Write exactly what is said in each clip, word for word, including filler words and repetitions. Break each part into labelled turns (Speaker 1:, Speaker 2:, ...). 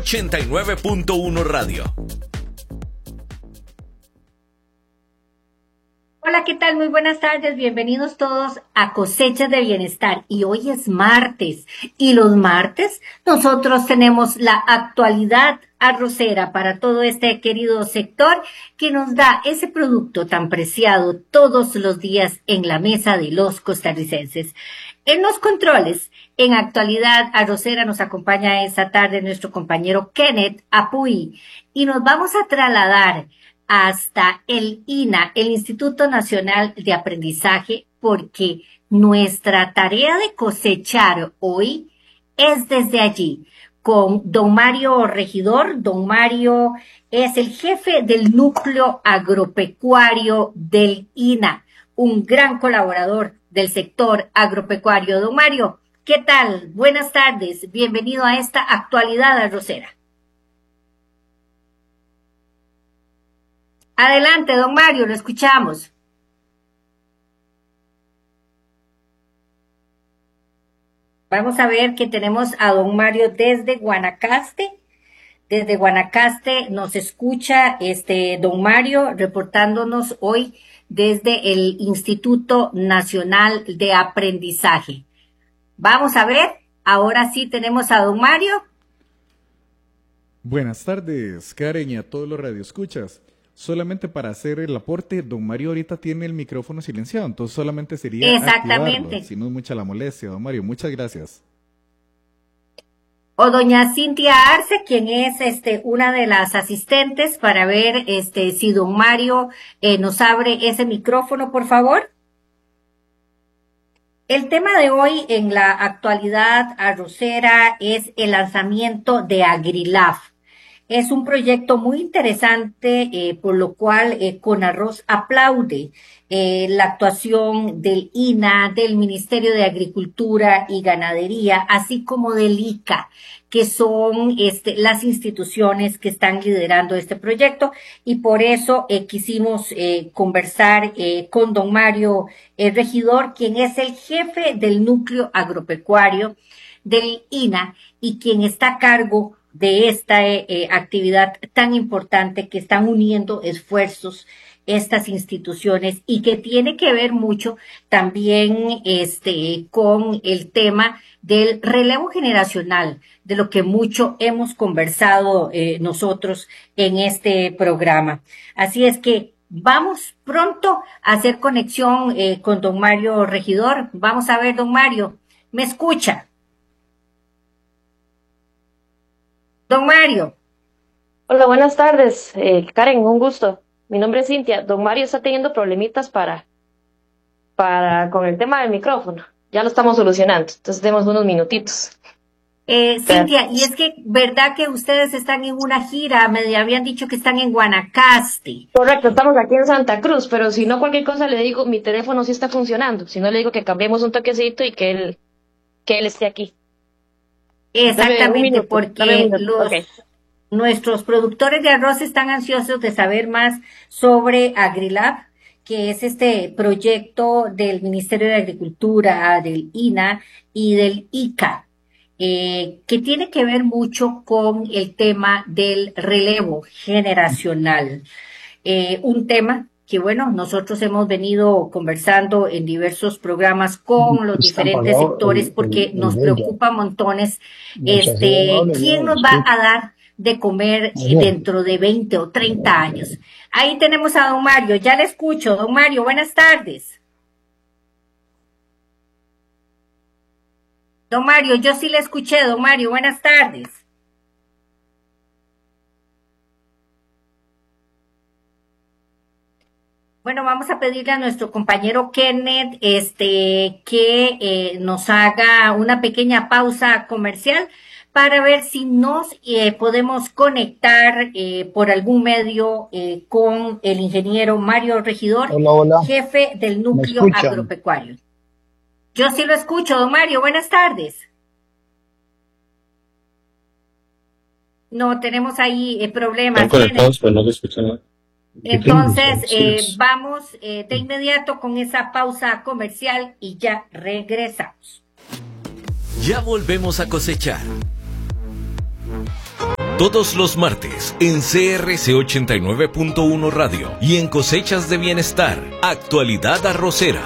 Speaker 1: ochenta y nueve punto uno Radio.
Speaker 2: Hola, ¿qué tal? Muy buenas tardes, bienvenidos todos a Cosechas de Bienestar. Y hoy es martes, y los martes nosotros tenemos la actualidad arrocera para todo este querido sector que nos da ese producto tan preciado todos los días en la mesa de los costarricenses. En los controles, en actualidad arrocera, nos acompaña esta tarde nuestro compañero Kenneth Apuy, y nos vamos a trasladar hasta el I N A, el Instituto Nacional de Aprendizaje, porque nuestra tarea de cosechar hoy es desde allí, con don Mario Regidor. Don Mario es el jefe del núcleo agropecuario del I N A, un gran colaborador del sector agropecuario. Don Mario, ¿qué tal? Buenas tardes, bienvenido a esta actualidad arrocera. Adelante, don Mario, lo escuchamos. Vamos a ver que tenemos a don Mario desde Guanacaste. Desde Guanacaste nos escucha este don Mario reportándonos hoy desde el Instituto Nacional de Aprendizaje. Vamos a ver, ahora sí tenemos a don Mario.
Speaker 3: Buenas tardes, Karen, y a todos los radioescuchas. Solamente para hacer el aporte, don Mario ahorita tiene el micrófono silenciado, entonces solamente sería activarlo, si no es mucha la molestia, don Mario. Muchas gracias.
Speaker 2: O doña Cintia Arce, quien es este una de las asistentes, para ver este si don Mario eh, nos abre ese micrófono, por favor. El tema de hoy en la actualidad arrocera es el lanzamiento de AgriLab. Es un proyecto muy interesante, eh, por lo cual eh, Conarroz aplaude eh, la actuación del I N A, del Ministerio de Agricultura y Ganadería, así como del I C A, que son este, las instituciones que están liderando este proyecto, y por eso eh, quisimos eh, conversar eh, con don Mario eh, Regidor, quien es el jefe del núcleo agropecuario del I N A y quien está a cargo de esta eh, actividad tan importante que están uniendo esfuerzos estas instituciones y que tiene que ver mucho también este con el tema del relevo generacional, de lo que mucho hemos conversado eh, nosotros en este programa. Así es que vamos pronto a hacer conexión eh, con don Mario Regidor. Vamos a ver, don Mario, ¿me escucha? Don Mario.
Speaker 4: Hola, buenas tardes, eh, Karen, un gusto. Mi nombre es Cintia. Don Mario está teniendo problemitas para, para con el tema del micrófono. Ya lo estamos solucionando, entonces demos unos minutitos.
Speaker 2: Eh, Cintia, y es que, ¿verdad que ustedes están en una gira? Me habían dicho que están en Guanacaste.
Speaker 4: Correcto, estamos aquí en Santa Cruz, pero si no cualquier cosa le digo, mi teléfono sí está funcionando. Si no le digo que cambiemos un toquecito y que él, que él esté aquí.
Speaker 2: Exactamente, minuto, porque los,
Speaker 4: okay.
Speaker 2: nuestros productores de arroz están ansiosos de saber más sobre AgriLab, que es este proyecto del Ministerio de Agricultura, del I N A y del I C A, eh, que tiene que ver mucho con el tema del relevo generacional. Eh, un tema que, bueno, nosotros hemos venido conversando en diversos programas con los diferentes sectores porque nos preocupa montones este, quién nos va a dar de comer dentro de veinte o treinta años. Ahí tenemos a don Mario, ya le escucho. Don Mario, buenas tardes. Don Mario, yo sí le escuché, don Mario, buenas tardes. Bueno, vamos a pedirle a nuestro compañero Kenneth este, que eh, nos haga una pequeña pausa comercial para ver si nos eh, podemos conectar eh, por algún medio eh, con el ingeniero Mario Regidor,
Speaker 5: hola, hola.
Speaker 2: Jefe del núcleo agropecuario. Yo sí lo escucho, don Mario, buenas tardes. No, tenemos ahí eh, problemas.
Speaker 5: Están conectados, pero no se escucha nada.
Speaker 2: Entonces, eh, vamos eh, de inmediato con esa pausa comercial y ya regresamos.
Speaker 1: Ya volvemos a cosechar. Todos los martes en C R C ochenta y nueve punto uno Radio y en Cosechas de Bienestar, Actualidad Arrocera.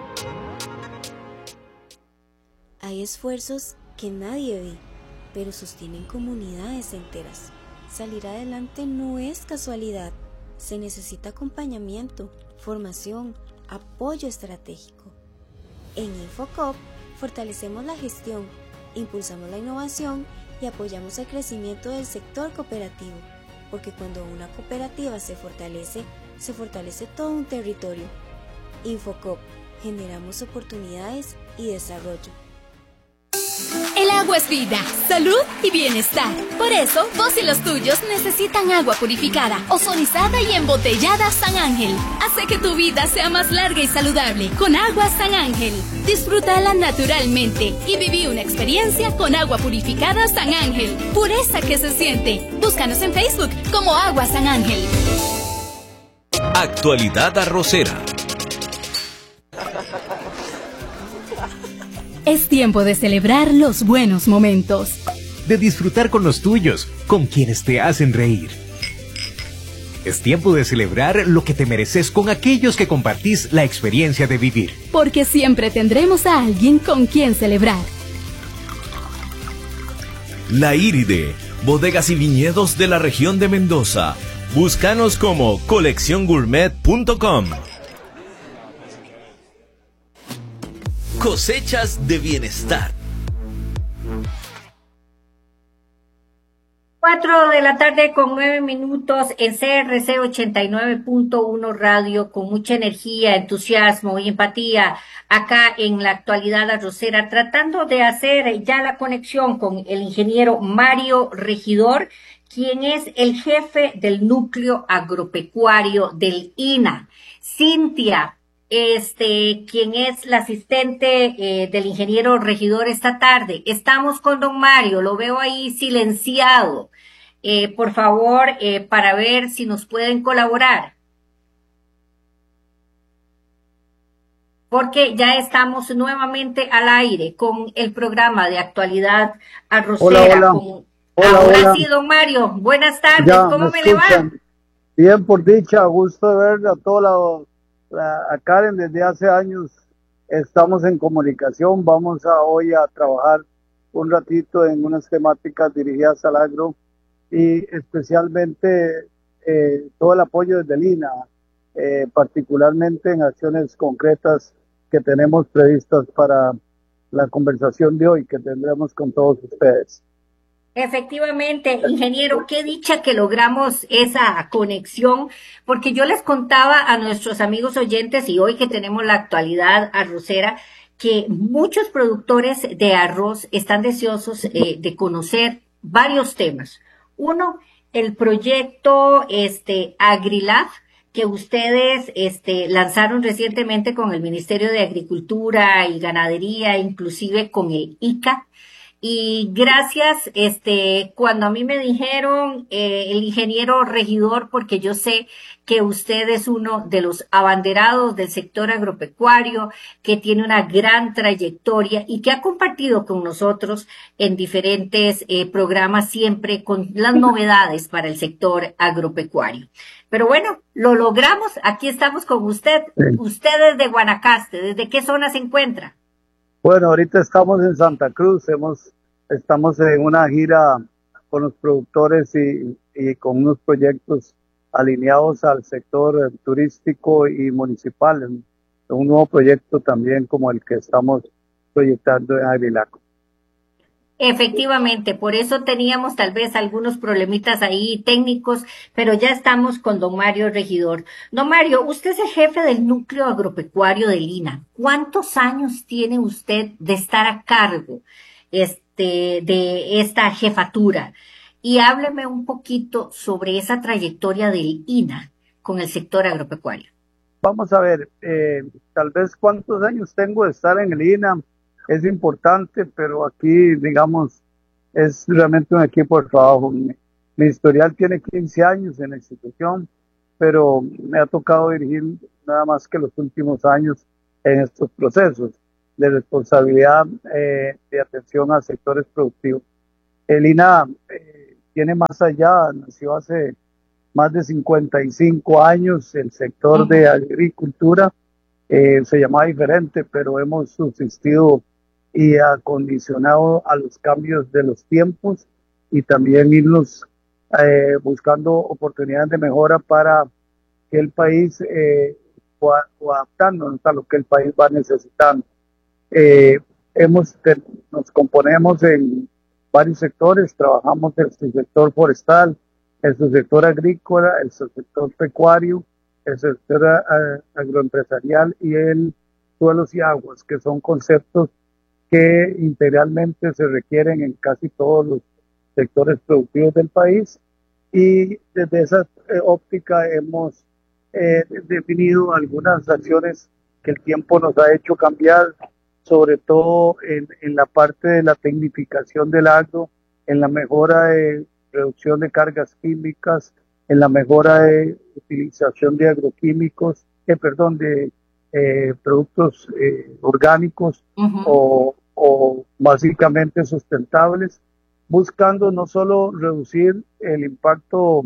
Speaker 5: Hay esfuerzos que nadie ve, pero sostienen comunidades enteras. Salir adelante no es casualidad. Se necesita acompañamiento, formación, apoyo estratégico. En Infocop fortalecemos la gestión, impulsamos la innovación y apoyamos el crecimiento del sector cooperativo, porque cuando una cooperativa se fortalece, se fortalece todo un territorio. Infocop, generamos oportunidades y desarrollo.
Speaker 6: El agua es vida, salud y bienestar. Por eso, vos y los tuyos necesitan agua purificada, ozonizada y embotellada San Ángel. Hace que tu vida sea más larga y saludable con agua San Ángel. Disfrútala naturalmente y viví una experiencia con agua purificada San Ángel. Pureza que se siente. Búscanos en Facebook como Agua San Ángel.
Speaker 1: Actualidad Arrocera.
Speaker 6: Es tiempo de celebrar los buenos momentos.
Speaker 7: De disfrutar con los tuyos, con quienes te hacen reír. Es tiempo de celebrar lo que te mereces con aquellos que compartís la experiencia de vivir.
Speaker 6: Porque siempre tendremos a alguien con quien celebrar.
Speaker 1: La Iride, bodegas y viñedos de la región de Mendoza. Búscanos como colección gourmet punto com. Cosechas de Bienestar.
Speaker 2: Cuatro de la tarde con nueve minutos en C R C ochenta y nueve punto uno Radio, con mucha energía, entusiasmo y empatía acá en la Actualidad Arrocera, tratando de hacer ya la conexión con el ingeniero Mario Regidor, quien es el jefe del núcleo agropecuario del I N A. Cintia, este, quien es la asistente eh, del ingeniero Regidor esta tarde. Estamos con don Mario, lo veo ahí silenciado. Eh, por favor, eh, para ver si nos pueden colaborar. Porque ya estamos nuevamente al aire con el programa de Actualidad Arrocera.
Speaker 8: Hola, hola.
Speaker 2: Con...
Speaker 8: Hola,
Speaker 2: Ahora
Speaker 8: hola.
Speaker 2: Sí, don Mario, buenas tardes,
Speaker 8: Ya,
Speaker 2: ¿cómo me,
Speaker 8: me
Speaker 2: le va?
Speaker 8: escuchan. Bien, por dicha, gusto de ver a toda la... A Karen, desde hace años estamos en comunicación. Vamos a hoy a trabajar un ratito en unas temáticas dirigidas al agro y especialmente eh, todo el apoyo desde el I N A, eh, particularmente en acciones concretas que tenemos previstas para la conversación de hoy que tendremos con todos ustedes.
Speaker 2: Efectivamente, ingeniero, qué dicha que logramos esa conexión, porque yo les contaba a nuestros amigos oyentes y hoy que tenemos la Actualidad Arrocera, que muchos productores de arroz están deseosos eh, de conocer varios temas. Uno, el proyecto este AgriLab, que ustedes este, lanzaron recientemente con el Ministerio de Agricultura y Ganadería, inclusive con el I C A. Y gracias, este, cuando a mí me dijeron eh, el ingeniero Regidor, porque yo sé que usted es uno de los abanderados del sector agropecuario, que tiene una gran trayectoria y que ha compartido con nosotros en diferentes eh, programas siempre con las novedades para el sector agropecuario. Pero bueno, lo logramos, aquí estamos con usted, sí. Usted es de Guanacaste, ¿desde qué zona se encuentra?
Speaker 8: Bueno, ahorita estamos en Santa Cruz, hemos, estamos en una gira con los productores y, y con unos proyectos alineados al sector turístico y municipal, en, en un nuevo proyecto también como el que estamos proyectando en AgriLab.
Speaker 2: Efectivamente, por eso teníamos tal vez algunos problemitas ahí técnicos, pero ya estamos con don Mario Regidor. Don Mario, usted es el jefe del núcleo agropecuario del I N A. ¿Cuántos años tiene usted de estar a cargo este, de esta jefatura? Y hábleme un poquito sobre esa trayectoria del I N A con el sector agropecuario.
Speaker 8: Vamos a ver, eh, tal vez cuántos años tengo de estar en el I N A. Es importante, pero aquí, digamos, es realmente un equipo de trabajo. Mi, mi historial tiene quince años en la institución, pero me ha tocado dirigir nada más que los últimos años en estos procesos de responsabilidad eh, de atención a sectores productivos. El I N A, eh, tiene más allá, nació hace más de cincuenta y cinco años, el sector uh-huh. de agricultura eh, se llamaba diferente, pero hemos subsistido y acondicionado a los cambios de los tiempos y también irnos eh, buscando oportunidades de mejora para que el país eh, o, o adaptándonos a lo que el país va necesitando. Eh, hemos, te, nos componemos en varios sectores, trabajamos en el sector forestal, el sector agrícola, el sector pecuario, el sector uh, agroempresarial y el suelos y aguas, que son conceptos que integralmente se requieren en casi todos los sectores productivos del país, y desde esa eh, óptica hemos eh, definido algunas acciones que el tiempo nos ha hecho cambiar, sobre todo en, en la parte de la tecnificación del agro, en la mejora de reducción de cargas químicas, en la mejora de utilización de agroquímicos, eh, perdón, de eh, productos eh, orgánicos uh-huh. o, o básicamente sustentables, buscando no solo reducir el impacto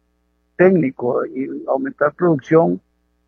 Speaker 8: técnico y aumentar producción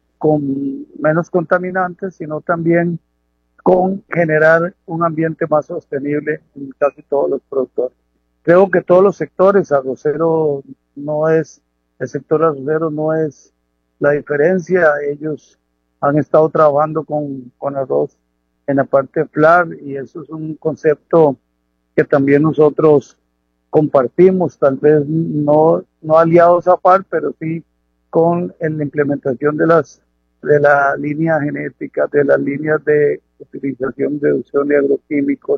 Speaker 8: con menos contaminantes, sino también con generar un ambiente más sostenible en casi todos los productores. Creo que todos los sectores, arrocero no es, el sector arrocero no es la diferencia. Ellos han estado trabajando con, con arroz en la parte de F L A R, y eso es un concepto que también nosotros compartimos, tal vez no, no aliados a F A R, pero sí con en la implementación de las de la línea genética, de las líneas de utilización, reducción de agroquímicos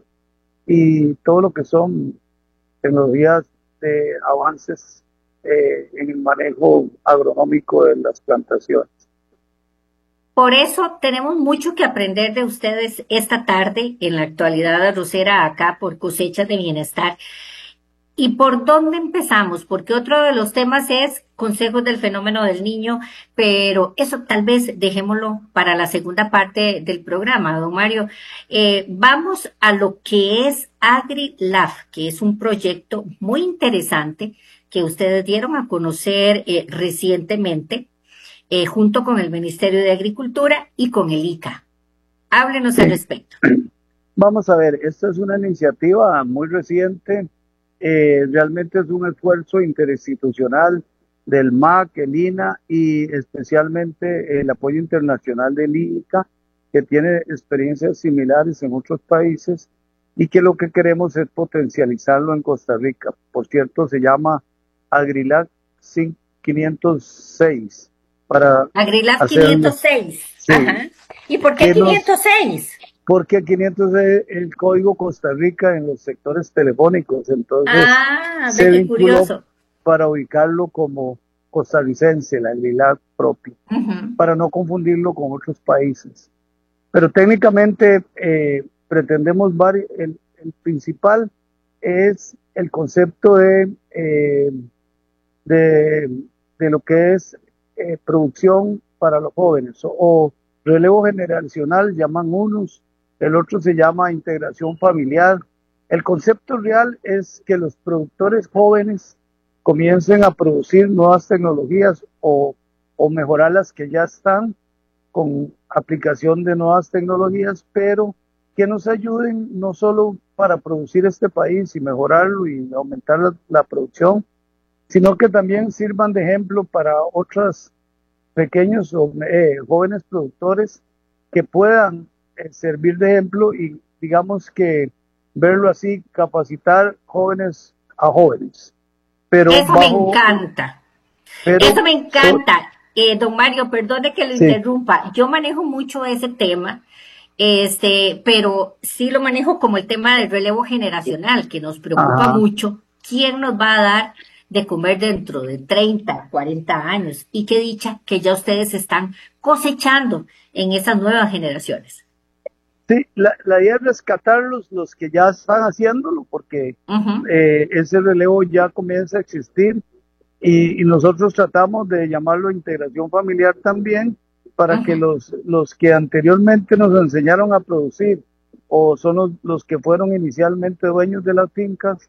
Speaker 8: y todo lo que son tecnologías de avances eh, en el manejo agronómico de las plantaciones.
Speaker 2: Por eso tenemos mucho que aprender de ustedes esta tarde en la actualidad arrocera acá por Cosechas de Bienestar. ¿Y por dónde empezamos? Porque otro de los temas es consejos del fenómeno del niño, pero eso tal vez dejémoslo para la segunda parte del programa, don Mario. Eh, vamos a lo que es AgriLab, que es un proyecto muy interesante que ustedes dieron a conocer eh, recientemente, eh, junto con el Ministerio de Agricultura y con el I C A. Háblenos al respecto.
Speaker 8: Vamos a ver, esta es una iniciativa muy reciente. Eh, realmente es un esfuerzo interinstitucional del M A C, el I N A y especialmente el apoyo internacional del I C A, que tiene experiencias similares en otros países y que lo que queremos es potencializarlo en Costa Rica. Por cierto, se llama AgriLab quinientos seis. Para
Speaker 2: AgriLab quinientos seis. Sí. Ajá. ¿Y por qué quinientos seis?
Speaker 8: Porque quinientos es el código Costa Rica en los sectores telefónicos, entonces
Speaker 2: ah, se vinculó curioso.
Speaker 8: Para ubicarlo como costarricense, la AgriLab propia, uh-huh. para no confundirlo con otros países. Pero técnicamente eh, pretendemos, vari- el, el principal es el concepto de, eh, de, de lo que es eh, producción para los jóvenes, o, o relevo generacional, llaman unos, el otro se llama integración familiar. El concepto real es que los productores jóvenes comiencen a producir nuevas tecnologías o, o mejorar las que ya están con aplicación de nuevas tecnologías, pero que nos ayuden no solo para producir este país y mejorarlo y aumentar la, la producción, sino que también sirvan de ejemplo para otros pequeños o eh, jóvenes productores que puedan eh, servir de ejemplo y digamos que verlo así, capacitar jóvenes a jóvenes. Pero
Speaker 2: Eso
Speaker 8: bajo,
Speaker 2: me encanta. Pero, Eso me encanta. Eh, don Mario, perdone que lo sí. interrumpa. Yo manejo mucho ese tema, este, pero sí lo manejo como el tema del relevo generacional, que nos preocupa Ajá. mucho. ¿Quién nos va a dar de comer dentro de treinta, cuarenta años? Y qué dicha que ya ustedes están cosechando en esas nuevas generaciones.
Speaker 8: Sí, la, la idea es rescatarlos, los que ya están haciéndolo, porque uh-huh. eh, ese relevo ya comienza a existir y, y nosotros tratamos de llamarlo integración familiar también, para uh-huh. que los, los que anteriormente nos enseñaron a producir o son los, los que fueron inicialmente dueños de las fincas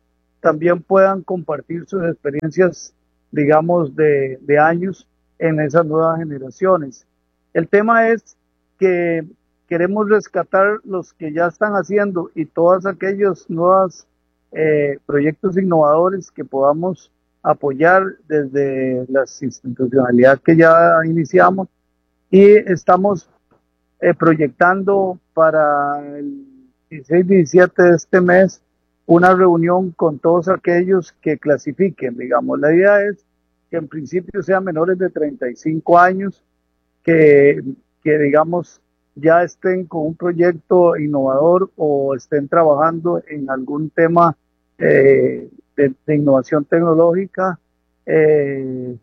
Speaker 8: también puedan compartir sus experiencias, digamos, de, de años en esas nuevas generaciones. El tema es que queremos rescatar los que ya están haciendo y todos aquellos nuevos eh, proyectos innovadores que podamos apoyar desde las institucionalidades que ya iniciamos, y estamos eh, proyectando para el dieciséis diecisiete de este mes una reunión con todos aquellos que clasifiquen, digamos. La idea es que en principio sean menores de treinta y cinco años, que, que digamos ya estén con un proyecto innovador o estén trabajando en algún tema eh, de, de innovación tecnológica, eh,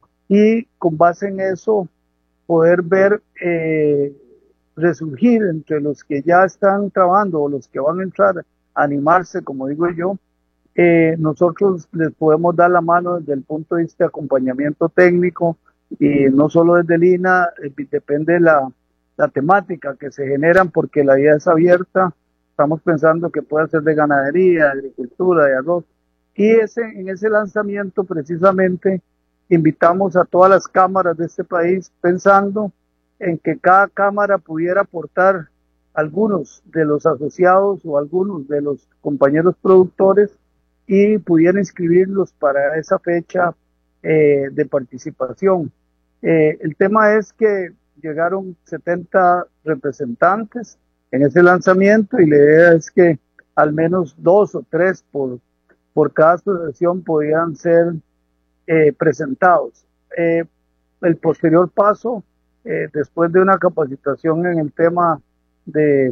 Speaker 8: y con base en eso poder ver eh, resurgir entre los que ya están trabajando o los que van a entrar a animarse, como digo yo. Eh, nosotros les podemos dar la mano desde el punto de vista de acompañamiento técnico, y no solo desde el I N A, eh, depende de la, la temática que se generan, porque la idea es abierta. Estamos pensando que puede ser de ganadería, de agricultura, de arroz, y ese, en ese lanzamiento precisamente invitamos a todas las cámaras de este país, pensando en que cada cámara pudiera aportar algunos de los asociados o algunos de los compañeros productores y pudiera inscribirlos para esa fecha eh, de participación. Eh, el tema es que llegaron setenta representantes en ese lanzamiento, y la idea es que al menos dos o tres por, por cada asociación podían ser eh, presentados. Eh, el posterior paso, eh, después de una capacitación en el tema de,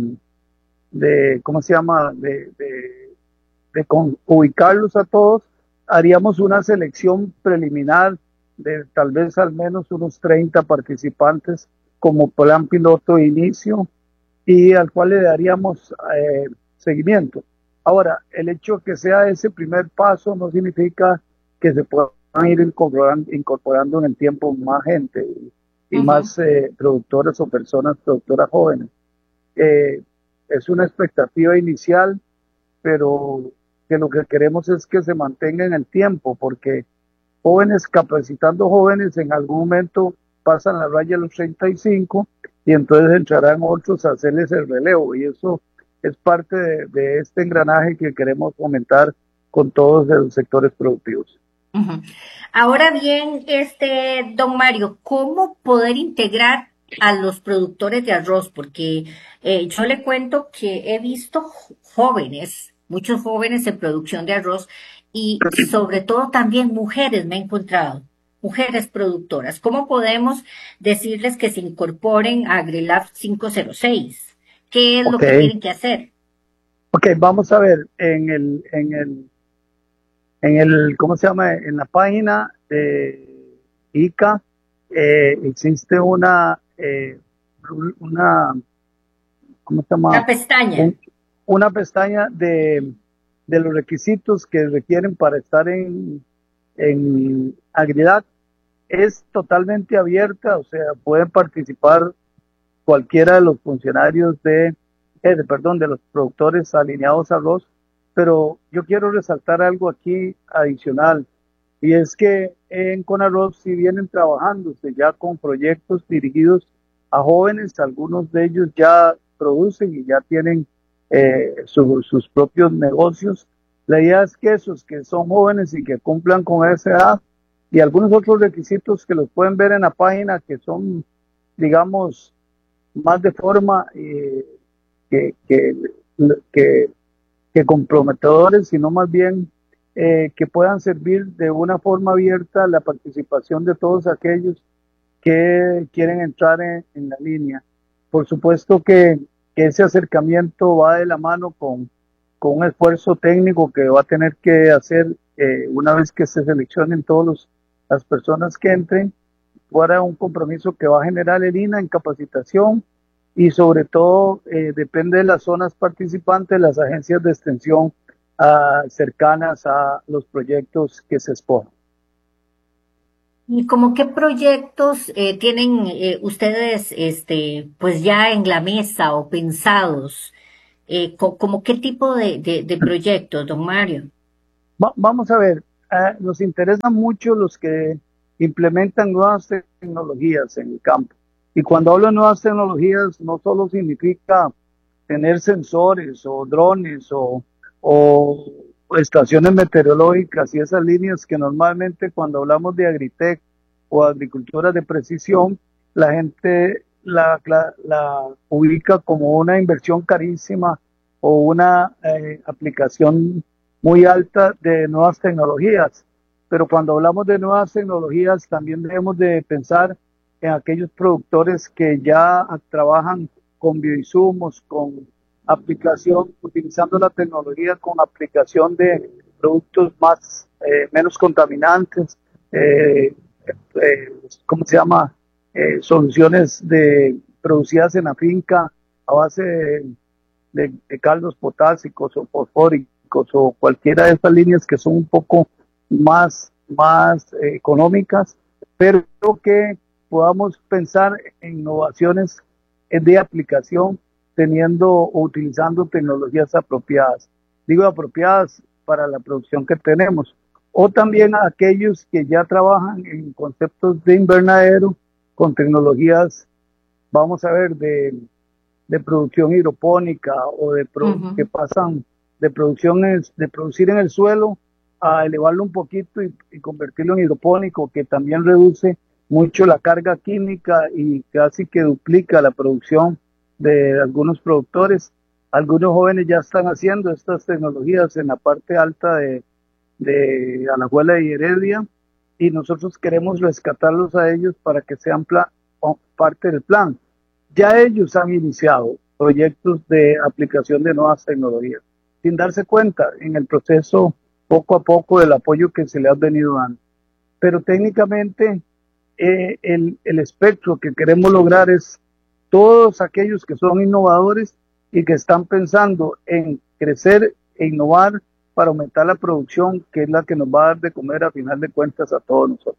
Speaker 8: de ¿cómo se llama?, de, de, de con, ubicarlos a todos, haríamos una selección preliminar de tal vez al menos unos treinta participantes como plan piloto de inicio, y al cual le daríamos eh, seguimiento. Ahora, el hecho de que sea ese primer paso no significa que se puedan ir incorporando, incorporando en el tiempo más gente y, y uh-huh. más eh, productores o personas productoras jóvenes. Eh, es una expectativa inicial, pero que lo que queremos es que se mantenga en el tiempo, porque jóvenes capacitando jóvenes en algún momento pasan la raya a los treinta y cinco y entonces entrarán otros a hacerles el relevo, y eso es parte de, de este engranaje que queremos fomentar con todos los sectores productivos.
Speaker 2: Uh-huh. Ahora bien, este don Mario, ¿cómo poder integrar a los productores de arroz? Porque eh, yo le cuento que he visto jóvenes, muchos jóvenes en producción de arroz, y sobre todo también mujeres me he encontrado, mujeres productoras. ¿Cómo podemos decirles que se incorporen a AgriLab cinco cero seis? ¿Qué es okay. lo que tienen que hacer?
Speaker 8: Ok, vamos a ver, en el, en el, en el, ¿cómo se llama? En la página de I C A eh, existe una, eh, una, ¿cómo se llama?
Speaker 2: Una pestaña.
Speaker 8: Un, una pestaña de, de los requisitos que requieren para estar en, en AgriLab. Es totalmente abierta, o sea, pueden participar cualquiera de los funcionarios de, eh, de, perdón, de los productores alineados a arroz, pero yo quiero resaltar algo aquí adicional, y es que en Conarroz sí vienen trabajándose ya con proyectos dirigidos a jóvenes, algunos de ellos ya producen y ya tienen eh, su, sus propios negocios. La idea es que esos que son jóvenes y que cumplan con esa edad y algunos otros requisitos que los pueden ver en la página, que son, digamos, más de forma eh, que, que, que, que comprometedores, sino más bien eh, que puedan servir de una forma abierta la participación de todos aquellos que quieren entrar en, en la línea. Por supuesto que, que ese acercamiento va de la mano con, con un esfuerzo técnico que va a tener que hacer eh, una vez que se seleccionen todos los las personas que entren, fuera un compromiso que va a generar el I N A en capacitación, y sobre todo eh, depende de las zonas participantes, las agencias de extensión uh, cercanas a los proyectos que se escojan.
Speaker 2: ¿Y como qué proyectos eh, tienen eh, ustedes este, pues ya en la mesa o pensados? Eh, co- ¿Como qué tipo de, de, de proyectos, don Mario?
Speaker 8: Va, vamos a ver, uh, nos interesan mucho los que implementan nuevas tecnologías en el campo. Y cuando hablo de nuevas tecnologías, no solo significa tener sensores o drones o, o estaciones meteorológicas y esas líneas que normalmente cuando hablamos de agritech o agricultura de precisión, la gente la, la, la ubica como una inversión carísima o una eh, aplicación muy alta de nuevas tecnologías. Pero cuando hablamos de nuevas tecnologías, también debemos de pensar en aquellos productores que ya trabajan con bioinsumos, con aplicación, utilizando la tecnología con aplicación de productos más, eh, menos contaminantes, eh, eh, ¿cómo se llama? Eh, soluciones de, producidas en la finca a base de, de, de caldos potásicos o fosfóricos o cualquiera de estas líneas que son un poco más, más eh, económicas, pero que podamos pensar en innovaciones de aplicación teniendo o utilizando tecnologías apropiadas. Digo apropiadas para la producción que tenemos. O también a aquellos que ya trabajan en conceptos de invernadero con tecnologías, vamos a ver, de, de producción hidropónica o de pro, uh-huh. que pasan de producción de producir en el suelo a elevarlo un poquito y, y convertirlo en hidropónico, que también reduce mucho la carga química y casi que duplica la producción de algunos productores. Algunos jóvenes ya están haciendo estas tecnologías en la parte alta de, de Alajuela y Heredia, y nosotros queremos rescatarlos a ellos para que sean plan, parte del plan. Ya ellos han iniciado proyectos de aplicación de nuevas tecnologías, sin darse cuenta en el proceso poco a poco del apoyo que se le ha venido dando. Pero técnicamente eh, el, el espectro que queremos lograr es todos aquellos que son innovadores y que están pensando en crecer e innovar para aumentar la producción, que es la que nos va a dar de comer a final de cuentas a todos nosotros.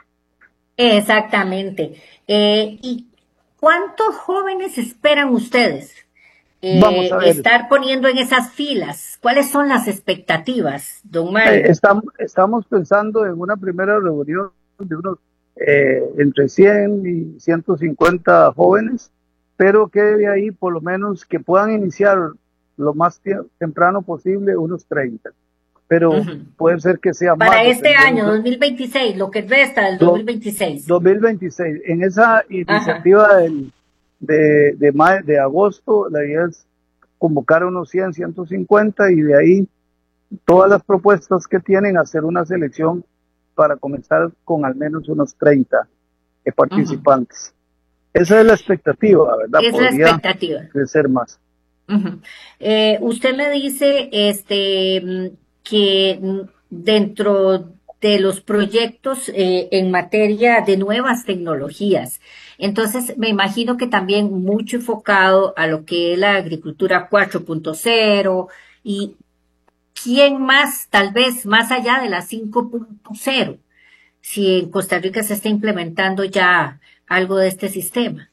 Speaker 2: Exactamente. Eh, ¿Y cuántos jóvenes esperan ustedes eh, Vamos a ver. estar poniendo en esas filas? ¿Cuáles son las expectativas, don Mario?
Speaker 8: Eh, estamos, estamos pensando en una primera reunión de unos eh, entre cien y ciento cincuenta jóvenes, pero que de ahí por lo menos que puedan iniciar lo más temprano posible unos treinta, pero uh-huh. puede ser que sea
Speaker 2: para
Speaker 8: más.
Speaker 2: Para este año, dos mil veintiséis, lo que resta del dos mil veintiséis.
Speaker 8: dos mil veintiséis, en esa iniciativa del, de, de, de, de agosto, la idea es convocar a unos cien, ciento cincuenta y de ahí todas las propuestas que tienen hacer una selección para comenzar con al menos unos treinta eh, participantes. Uh-huh. Esa es la expectativa, ¿verdad?
Speaker 2: Esa es la expectativa.
Speaker 8: Crecer más.
Speaker 2: Uh-huh. Eh, usted me dice este que dentro de los proyectos eh, en materia de nuevas tecnologías, entonces me imagino que también mucho enfocado a lo que es la agricultura cuatro punto cero y quién más, tal vez más allá de la cinco punto cero, si en Costa Rica se está implementando ya algo de este sistema.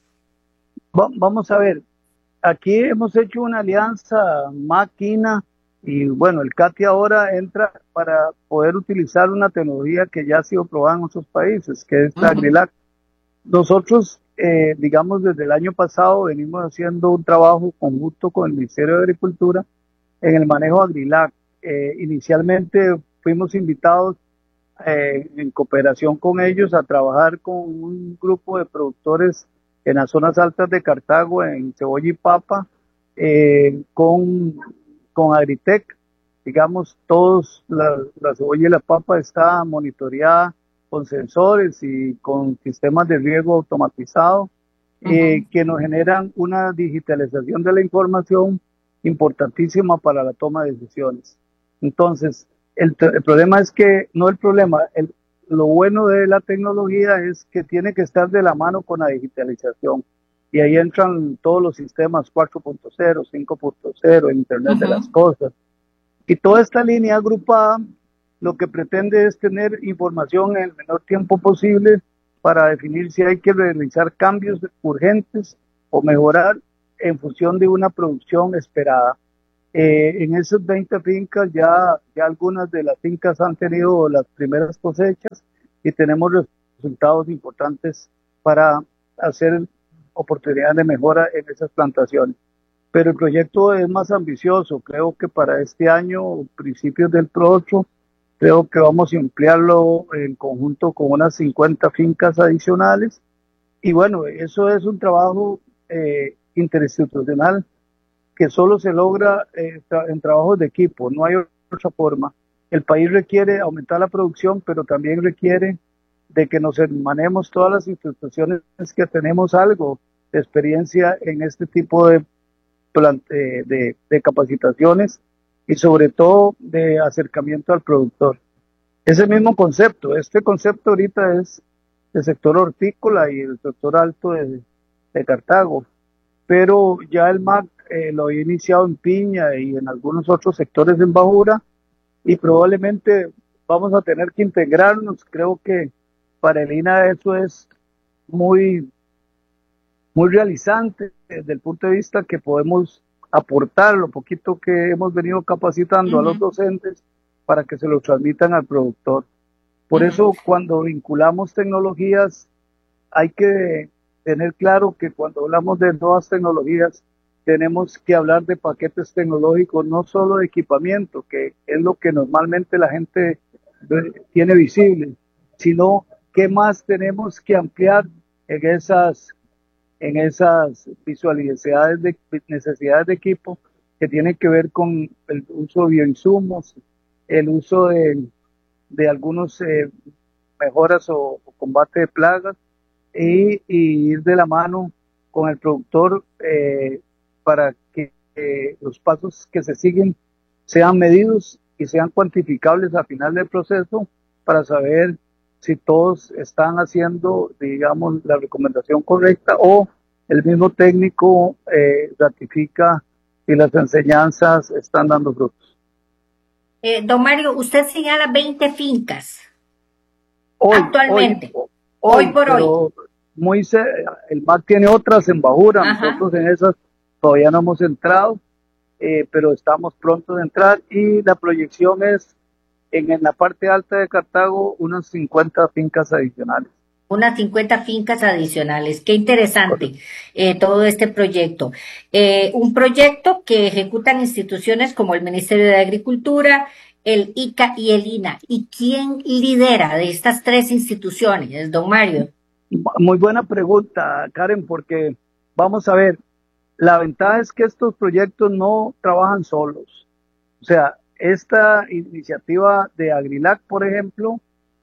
Speaker 8: Vamos a ver, aquí hemos hecho una alianza máquina y bueno, el C A T I ahora entra para poder utilizar una tecnología que ya ha sido probada en otros países, que es la uh-huh. AgriLac. Nosotros, eh, digamos, desde el año pasado venimos haciendo un trabajo conjunto con el Ministerio de Agricultura en el manejo de AgriLac. Eh, inicialmente fuimos invitados eh, en cooperación con ellos a trabajar con un grupo de productores en las zonas altas de Cartago, en cebolla y papa, eh, con, con Agritech. Digamos, todos, la, la cebolla y la papa está monitoreada con sensores y con sistemas de riego automatizado, uh-huh. eh, que nos generan una digitalización de la información importantísima para la toma de decisiones. Entonces, el, el problema es que, no el problema, el, lo bueno de la tecnología es que tiene que estar de la mano con la digitalización. Y ahí entran todos los sistemas cuatro punto cero, cinco punto cero, Internet uh-huh. de las cosas. Y toda esta línea agrupada lo que pretende es tener información en el menor tiempo posible para definir si hay que realizar cambios urgentes o mejorar en función de una producción esperada. Eh, en esas veinte fincas ya, ya algunas de las fincas han tenido las primeras cosechas y tenemos resultados importantes para hacer oportunidades de mejora en esas plantaciones. Pero el proyecto es más ambicioso. Creo que para este año, principios del próximo, creo que vamos a ampliarlo en conjunto con unas cincuenta fincas adicionales. Y bueno, eso es un trabajo eh, interinstitucional que solo se logra eh, tra en trabajos de equipo, no hay otra forma. El país requiere aumentar la producción, pero también requiere de que nos hermanemos todas las instituciones que tenemos algo de experiencia en este tipo de, de, de, de capacitaciones y sobre todo de acercamiento al productor. Ese mismo concepto, este concepto ahorita es del sector hortícola y el sector alto de, de Cartago, pero ya el M A C eh, lo había iniciado en Piña y en algunos otros sectores en Bajura, y probablemente vamos a tener que integrarnos. Creo que para el I N A eso es muy, muy realizante desde el punto de vista que podemos aportar lo poquito que hemos venido capacitando uh-huh. a los docentes para que se lo transmitan al productor. Por uh-huh. eso cuando vinculamos tecnologías hay que tener claro que cuando hablamos de nuevas tecnologías tenemos que hablar de paquetes tecnológicos, no solo de equipamiento, que es lo que normalmente la gente tiene visible, sino qué más tenemos que ampliar en esas, en esas visualidades de necesidades de equipo que tienen que ver con el uso de bioinsumos, el uso de, de algunos eh, mejoras o, o combate de plagas, y, y ir de la mano con el productor eh, para que eh, los pasos que se siguen sean medidos y sean cuantificables al final del proceso para saber si todos están haciendo, digamos, la recomendación correcta o el mismo técnico eh, ratifica si las enseñanzas están dando frutos.
Speaker 2: Eh, don Mario, usted señala veinte fincas hoy, actualmente, hoy, hoy, hoy por hoy.
Speaker 8: Muy, el M A C tiene otras en Bajura, Ajá. nosotros en esas todavía no hemos entrado, eh, pero estamos pronto de entrar y la proyección es en, en la parte alta de Cartago unas cincuenta fincas adicionales.
Speaker 2: Unas cincuenta fincas adicionales. Qué interesante eh, todo este proyecto. Eh, un proyecto que ejecutan instituciones como el Ministerio de Agricultura, el I C A y el I N A. ¿Y quién lidera de estas tres instituciones, don Mario?
Speaker 8: Muy buena pregunta, Karen, porque vamos a ver, la ventaja es que estos proyectos no trabajan solos. O sea, esta iniciativa de Agrilac, por ejemplo,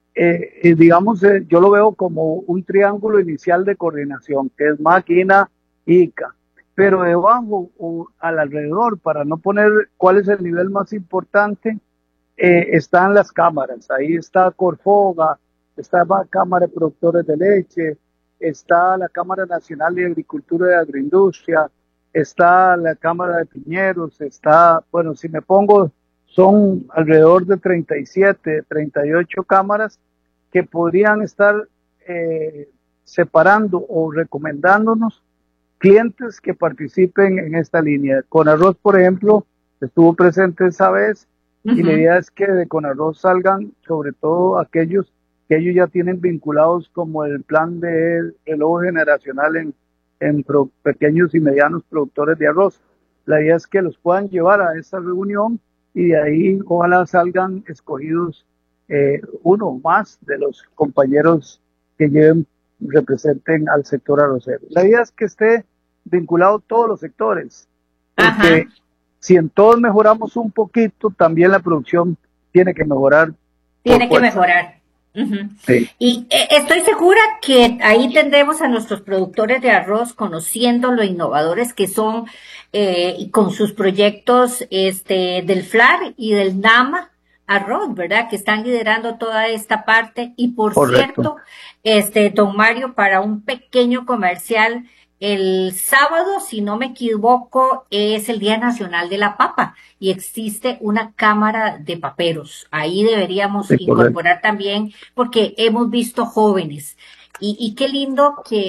Speaker 8: eh, eh, digamos, eh, yo lo veo como un triángulo inicial de coordinación, que es M A C, I N A, I C A. Pero debajo o al alrededor, para no poner cuál es el nivel más importante, eh, están las cámaras. Ahí está Corfoga, está la Cámara de Productores de Leche, está la Cámara Nacional de Agricultura y Agroindustria, está la Cámara de Piñeros, está, bueno, si me pongo, son alrededor de treinta y siete, treinta y ocho cámaras que podrían estar eh, separando o recomendándonos clientes que participen en esta línea. Conarroz, por ejemplo, estuvo presente esa vez uh-huh. y la idea es que de Conarroz salgan sobre todo aquellos que ellos ya tienen vinculados como el plan de relevo generacional en, en pro, pequeños y medianos productores de arroz. La idea es que los puedan llevar a esa reunión y de ahí ojalá salgan escogidos eh, uno más de los compañeros que lleven, representen al sector arrocero. La idea es que esté vinculado todos los sectores, porque Ajá. si en todos mejoramos un poquito, también la producción tiene que mejorar.
Speaker 2: Tiene que mejorar. Uh-huh. Sí. Y eh, estoy segura que ahí tendremos a nuestros productores de arroz conociendo lo innovadores que son eh, y con sus proyectos este del F L A R y del NAMA Arroz, ¿verdad? Que están liderando toda esta parte. Y por Correcto. cierto, este don Mario, para un pequeño comercial, el sábado, si no me equivoco, es el Día Nacional de la Papa y existe una cámara de paperos. Ahí deberíamos sí, incorporar correcto. también, porque hemos visto jóvenes. Y, y qué lindo que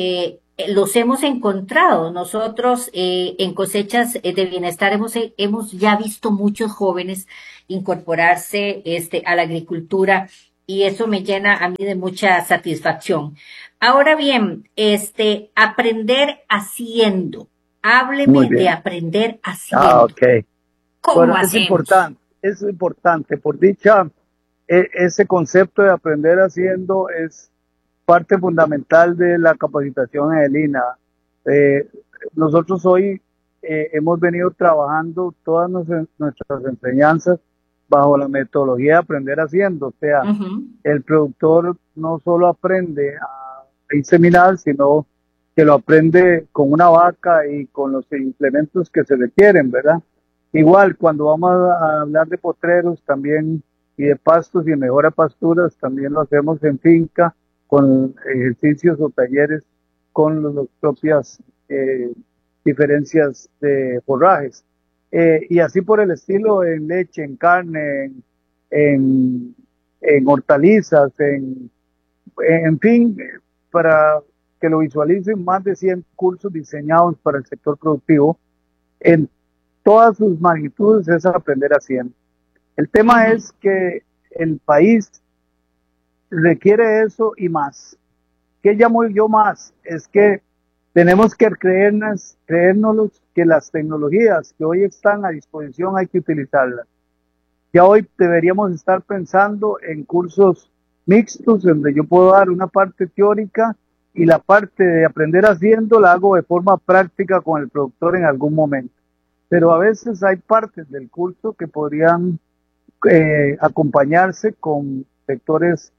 Speaker 2: los hemos encontrado. Nosotros eh, en Cosechas de Bienestar hemos, hemos ya visto muchos jóvenes incorporarse este, a la agricultura y eso me llena a mí de mucha satisfacción. Ahora bien, este, aprender haciendo. Hábleme de aprender haciendo.
Speaker 8: Ah, ok.
Speaker 2: ¿Cómo
Speaker 8: bueno,
Speaker 2: hacemos?
Speaker 8: Es importante, es importante. Por dicha, e ese concepto de aprender haciendo es parte fundamental de la capacitación en el I N A. Eh, nosotros hoy eh, hemos venido trabajando todas nuestras, nuestras enseñanzas bajo la metodología de aprender haciendo. O sea, uh-huh. el productor no solo aprende a inseminar, sino que lo aprende con una vaca y con los implementos que se requieren, ¿verdad? Igual, cuando vamos a hablar de potreros también y de pastos y de mejora de pasturas, también lo hacemos en finca, con ejercicios o talleres con las propias eh, diferencias de forrajes. Eh, y así por el estilo en leche, en carne, en, en, en hortalizas, en, en fin, para que lo visualicen, más de cien cursos diseñados para el sector productivo. En todas sus magnitudes es aprender haciendo. El tema uh-huh. es que el país requiere eso y más. ¿Qué llamo yo más? Es que tenemos que creernos, creérnoslos que las tecnologías que hoy están a disposición hay que utilizarlas. Ya hoy deberíamos estar pensando en cursos mixtos donde yo puedo dar una parte teórica y la parte de aprender haciendo la hago de forma práctica con el productor en algún momento. Pero a veces hay partes del curso que podrían eh, acompañarse con sectores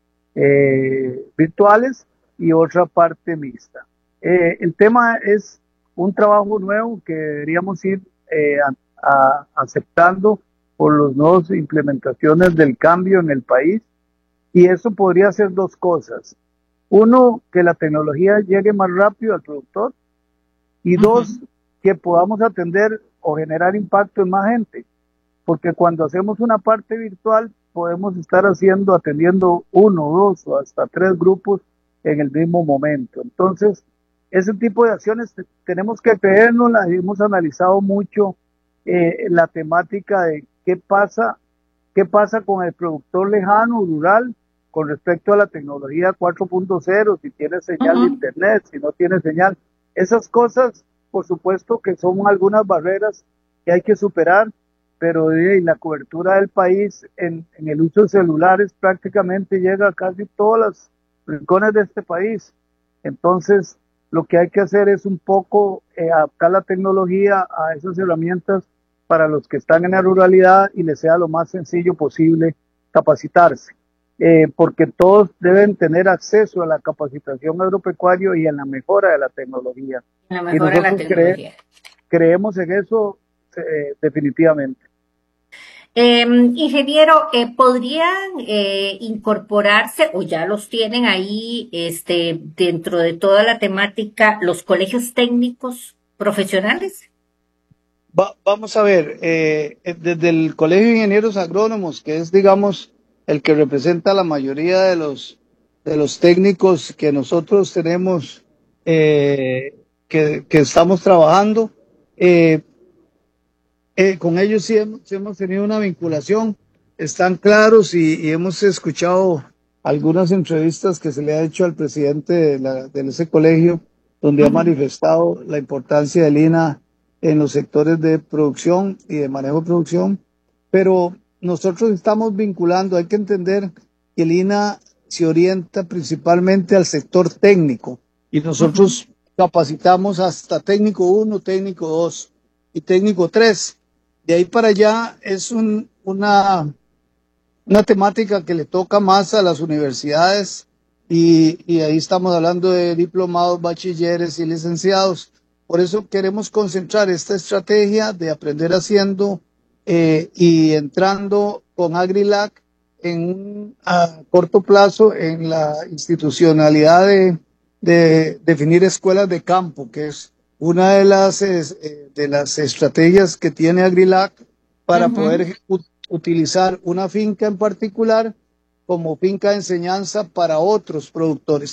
Speaker 8: eh, virtuales y otra parte mixta. Eh, el tema es un trabajo nuevo que deberíamos ir eh, a, a, aceptando por las nuevas implementaciones del cambio en el país, y eso podría hacer dos cosas. Uno, que la tecnología llegue más rápido al productor, y uh-huh. dos, que podamos atender o generar impacto en más gente, porque cuando hacemos una parte virtual podemos estar haciendo, atendiendo uno, dos o hasta tres grupos en el mismo momento. Entonces, ese tipo de acciones tenemos que creernos, las hemos analizado mucho eh, la temática de qué pasa, qué pasa con el productor lejano, rural, con respecto a la tecnología cuatro punto cero, si tiene señal uh-huh. de internet, si no tiene señal. Esas cosas, por supuesto que son algunas barreras que hay que superar, pero eh, la cobertura del país en, en el uso de celulares prácticamente llega a casi todos los rincones de este país. Entonces, lo que hay que hacer es un poco eh, adaptar la tecnología a esas herramientas para los que están en la ruralidad y les sea lo más sencillo posible capacitarse. Eh, porque todos deben tener acceso a la capacitación agropecuaria y en la mejora de la tecnología.
Speaker 2: La mejora de la tecnología.
Speaker 8: Cre creemos en eso eh, definitivamente.
Speaker 2: Eh, ingeniero, eh, ¿podrían eh, incorporarse o ya los tienen ahí este, dentro de toda la temática los colegios técnicos profesionales?
Speaker 8: Va, vamos a ver, eh, desde el Colegio de Ingenieros Agrónomos, que es, digamos, el que representa la mayoría de los, de los técnicos que nosotros tenemos, eh, que, que estamos trabajando, eh, Eh, con ellos sí hemos, sí hemos tenido una vinculación, están claros y, y hemos escuchado algunas entrevistas que se le ha hecho al presidente de, la, de ese colegio, donde uh-huh. ha manifestado la importancia del I N A en los sectores de producción y de manejo de producción, pero nosotros estamos vinculando, hay que entender que el I N A se orienta principalmente al sector técnico y nosotros uh-huh. capacitamos hasta técnico uno, técnico dos y técnico tres. De ahí para allá es un, una, una temática que le toca más a las universidades y, y ahí estamos hablando de diplomados, bachilleres y licenciados. Por eso queremos concentrar esta estrategia de aprender haciendo eh, y entrando con AgriLac en un a corto plazo en la institucionalidad de, de definir escuelas de campo, que es una de las, eh, de las estrategias que tiene AgriLac para uh-huh. poder utilizar una finca en particular como finca de enseñanza para otros productores.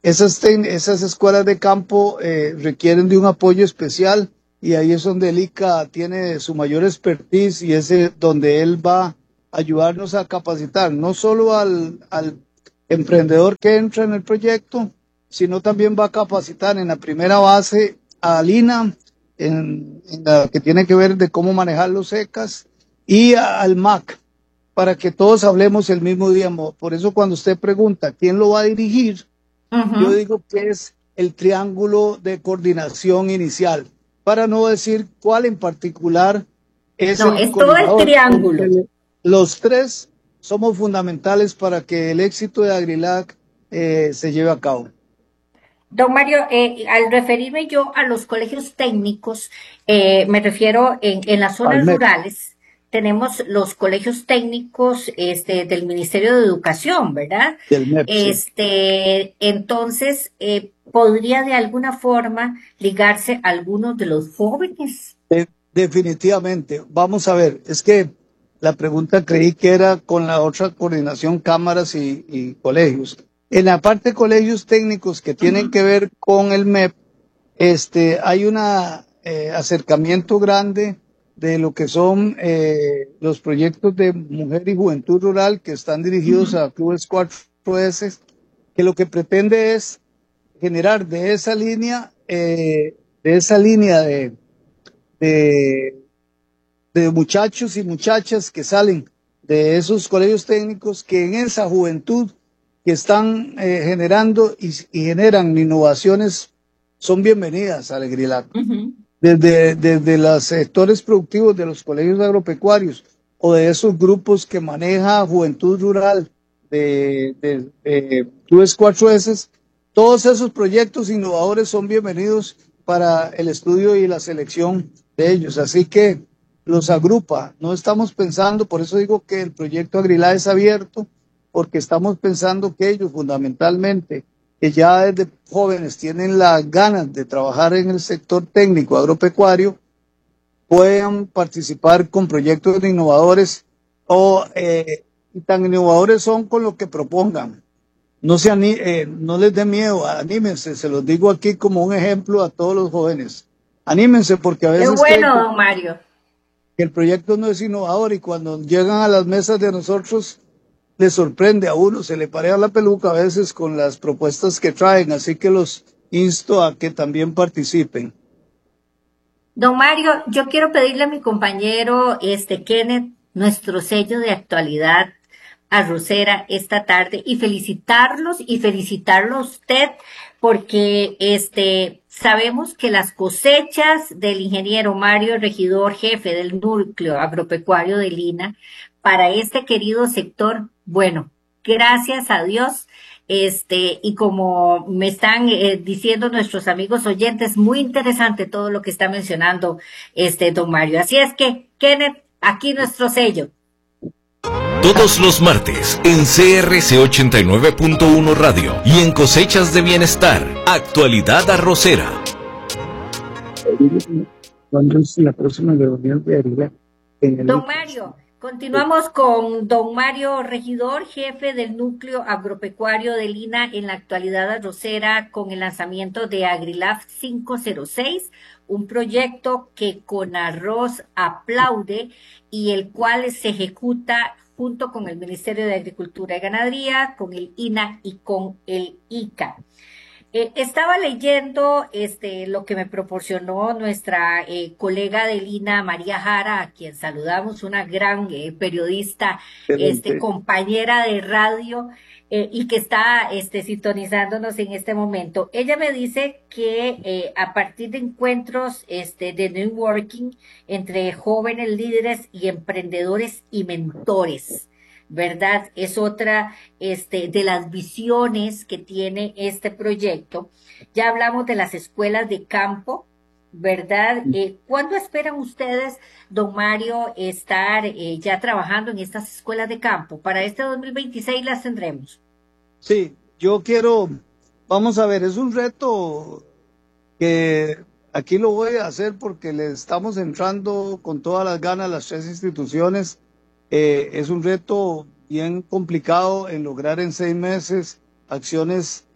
Speaker 8: esas, esas escuelas de campo eh, requieren de un apoyo especial y ahí es donde el I C A tiene su mayor expertise y es donde él va a ayudarnos a capacitar no solo al, al emprendedor que entra en el proyecto, sino también va a capacitar en la primera base a Lina, en, en la que tiene que ver de cómo manejar los E C As, y a, al M A C, para que todos hablemos el mismo idioma. Por eso cuando usted pregunta quién lo va a dirigir, uh-huh. yo digo que es el triángulo de coordinación inicial, para no decir cuál en particular es
Speaker 2: no,
Speaker 8: el
Speaker 2: es todo el triángulo.
Speaker 8: Los tres somos fundamentales para que el éxito de Agrilac eh, se lleve a cabo.
Speaker 2: Don Mario, eh, al referirme yo a los colegios técnicos, eh, me refiero en, en las zonas rurales, tenemos los colegios técnicos este, del Ministerio de Educación, ¿verdad?
Speaker 8: Del M E P,
Speaker 2: este, sí. Entonces, eh, ¿podría de alguna forma ligarse a algunos de los jóvenes?
Speaker 8: De, definitivamente. Vamos a ver, es que la pregunta creí que era con la otra coordinación, cámaras y, y colegios. En la parte de colegios técnicos que tienen uh-huh. que ver con el M E P, este, hay un eh, acercamiento grande de lo que son eh, los proyectos de mujer y juventud rural que están dirigidos uh-huh. a Clubes cuatro S, que lo que pretende es generar de esa línea, eh, de esa línea de, de, de muchachos y muchachas que salen de esos colegios técnicos, que en esa juventud que están eh, generando y, y generan innovaciones, son bienvenidas a Agrilac. Uh-huh. Desde, desde los sectores productivos de los colegios agropecuarios o de esos grupos que maneja Juventud Rural de, de, de Clubes cuatro S, todos esos proyectos innovadores son bienvenidos para el estudio y la selección de ellos. Así que los agrupa. No estamos pensando, por eso digo que el proyecto Agrilac es abierto, porque estamos pensando que ellos fundamentalmente, que ya desde jóvenes tienen las ganas de trabajar en el sector técnico agropecuario, puedan participar con proyectos de innovadores o eh, tan innovadores son con lo que propongan. No, se ani- eh, no les dé miedo, anímense, se los digo aquí como un ejemplo a todos los jóvenes. Anímense porque a veces...
Speaker 2: Qué bueno, don Mario.
Speaker 8: Que el proyecto no es innovador y cuando llegan a las mesas de nosotros, le sorprende a uno, se le parea la peluca a veces con las propuestas que traen, así que los insto a que también participen.
Speaker 2: Don Mario, yo quiero pedirle a mi compañero este Kenneth nuestro sello de actualidad arrocera esta tarde y felicitarlos y felicitarlo a usted porque este sabemos que las cosechas del ingeniero Mario Regidor, jefe del núcleo agropecuario de Lina, para este querido sector, bueno, gracias a Dios, este, y como me están eh, diciendo nuestros amigos oyentes, muy interesante todo lo que está mencionando este don Mario. Así es que, Kenneth, aquí nuestro sello.
Speaker 1: Todos los martes en C R C ochenta y nueve punto uno Radio y en Cosechas de Bienestar, actualidad arrocera.
Speaker 8: ¿Cuándo es la próxima reunión de Agrilac?
Speaker 2: Don Mario, continuamos con don Mario Regidor, jefe del núcleo agropecuario de Lina en la actualidad arrocera, con el lanzamiento de Agrilac quinientos seis, un proyecto que Conarroz aplaude y el cual se ejecuta junto con el Ministerio de Agricultura y Ganadería, con el I N A y con el I C A. Eh, estaba leyendo este, lo que me proporcionó nuestra eh, colega de Lina, María Jara, a quien saludamos, una gran eh, periodista, este, compañera de radio eh, y que está este, sintonizándonos en este momento. Ella me dice que eh, a partir de encuentros este, de networking entre jóvenes líderes y emprendedores y mentores, ¿verdad? Es otra este, de las visiones que tiene este proyecto. Ya hablamos de las escuelas de campo, ¿verdad? Eh, ¿Cuándo esperan ustedes, don Mario, estar eh, ya trabajando en estas escuelas de campo? Para este dos mil veintiséis las tendremos.
Speaker 8: Sí, yo quiero, vamos a ver, es un reto que aquí lo voy a hacer porque le estamos entrando con todas las ganas a las tres instituciones. Eh, es un reto bien complicado en lograr en seis meses acciones